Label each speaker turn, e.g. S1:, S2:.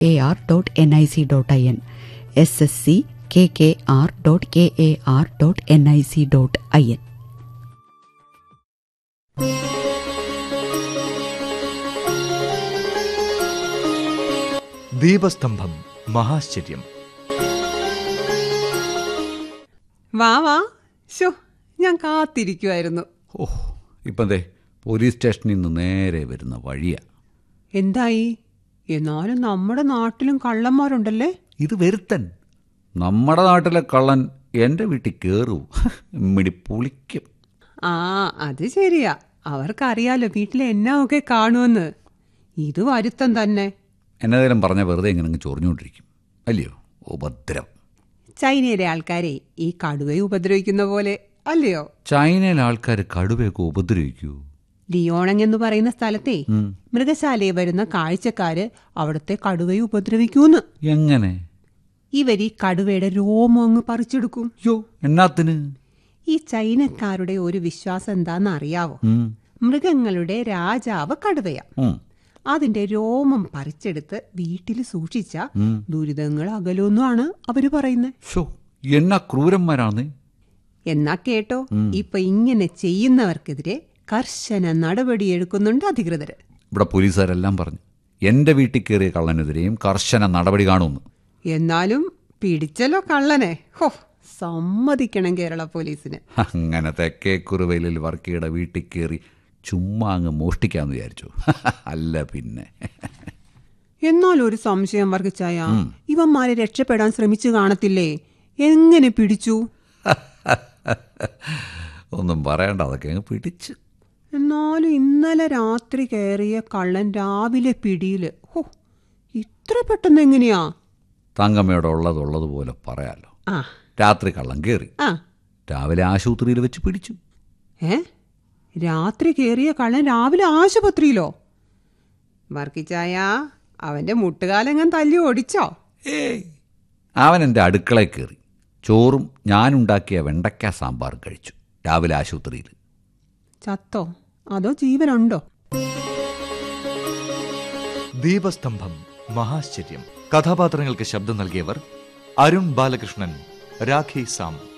S1: ssckar.nic.in ssckar.nic.in.
S2: ദീപസ്തംഭം മഹാശ്ചര്യം.
S3: വാ വാ, ശോ, ഞാൻ കാത്തിരിക്കുമായിരുന്നു.
S4: ഇപ്പം ദേ പോലീസ് സ്റ്റേഷനിൽ നിന്ന് നേരെ വരുന്ന വഴിയാ.
S3: എന്തായി? എന്നാലും നമ്മുടെ നാട്ടിലും കള്ളന്മാരുണ്ടല്ലേ?
S4: ഇത് വരുത്തൻ. നമ്മുടെ നാട്ടിലെ കള്ളൻ എൻ്റെ വീട്ടിൽ കയറും, മിടി പുളിക്കും.
S3: ആ, അത് ശരിയാ. അവർക്കറിയാലോ വീട്ടിലെ എന്നാ ഒക്കെ കാണുമെന്ന്. ഇത് വരുത്തം തന്നെ.
S4: എന്നതേലും പറഞ്ഞാൽ വെറുതെ ഇങ്ങനെ ചൊറിഞ്ഞുകൊണ്ടിരിക്കും, അല്ലയോ? ഉപദ്രവം.
S3: ചൈനയിലെ ആൾക്കാരെ ഈ കടുവയെ ഉപദ്രവിക്കുന്ന പോലെ അല്ലയോ?
S4: ചൈനയിലെ ആൾക്കാർ കടുവയൊക്കെ ഉപദ്രവിക്കൂ?
S3: ലിയോണങ് എന്ന് പറയുന്ന സ്ഥലത്തെ മൃഗശാലയിൽ വരുന്ന കാഴ്ചക്കാര് അവിടുത്തെ കടുവയെ ഉപദ്രവിക്കൂന്ന്.
S4: എങ്ങനെ?
S3: ഇവരീ കടുവയുടെ രോമം അങ്ങ് പറിച്ചെടുക്കും.
S4: എന്നാത്തിന്?
S3: ഈ ചൈനക്കാരുടെ ഒരു വിശ്വാസം എന്താന്ന് അറിയാവോ? മൃഗങ്ങളുടെ രാജാവ് കടുവയാ. അതിന്റെ രോമം പറിച്ചെടുത്ത് വീട്ടിൽ സൂക്ഷിച്ച ദുരിതങ്ങൾ അകലുമെന്നാണ് അവര് പറയുന്നത്.
S4: എന്നാ ക്രൂരന്മാരാണ്.
S3: എന്നാ കേട്ടോ, ഇപ്പൊ ഇങ്ങനെ ചെയ്യുന്നവർക്കെതിരെ കർശന നടപടിയെടുക്കുന്നുണ്ട് അധികൃതര്.
S4: ഇവിടെ പോലീസുകാരെല്ലാം പറഞ്ഞു എന്റെ വീട്ടിൽ കയറിയ കള്ളനെതിരെയും കർശന നടപടി കാണുമെന്ന്.
S3: എന്നാലും പിടിച്ചല്ലോ കള്ളനെ. ഹോ, സമ്മതിക്കണം കേരള പോലീസിന്.
S4: അങ്ങനെ തെക്കേ കുറുവയിലിൽ വർക്കിയുടെ വീട്ടിൽ കയറി ചുമ്മാ അങ്ങ് മോഷ്ടിക്കാന്ന് വിചാരിച്ചു? അല്ല പിന്നെ.
S3: എന്നാൽ ഒരു സംശയം വർക്കിച്ചായ, ഇവന്മാരെ രക്ഷപ്പെടാൻ ശ്രമിച്ചു കാണത്തില്ലേ? എങ്ങനെ പിടിച്ചു?
S4: ഒന്നും പറയണ്ട, അതൊക്കെ അങ്ങ് പിടിച്ച്.
S3: എന്നാലും ഇന്നലെ രാത്രി കയറിയ കള്ളൻ രാവിലെ പിടിയില്. ഹോ, ഇത്ര പെട്ടെന്ന് എങ്ങനെയാ?
S4: തങ്കമ്മയോടെ ഉള്ളതുപോലെ പറയാലോ. രാത്രി കള്ളൻ കയറി, രാവിലെ ആശുപത്രിയിൽ വെച്ച് പിടിച്ചു.
S3: രാത്രി കയറിയ കള്ളൻ രാവിലെ ആശുപത്രിയിലോ? വർക്കിച്ചായ, അവന്റെ മുട്ടുകാലെങ്ങാൻ തല്ലി ഓടിച്ചോ?
S4: അവൻ എൻ്റെ അടുക്കളയിൽ കയറി ചോറും ഞാനുണ്ടാക്കിയ വെണ്ടയ്ക്ക സാമ്പാറും കഴിച്ചു. രാവിലെ ആശുപത്രിയിൽ.
S3: ചത്തോ അതോ ജീവനുണ്ടോ?
S2: ദീപസ്തംഭം മഹാശ്ചര്യം. കഥാപാത്രങ്ങൾക്ക് ശബ്ദം നൽകിയവർ അരുൺ ബാലകൃഷ്ണൻ, രാഖി സാം.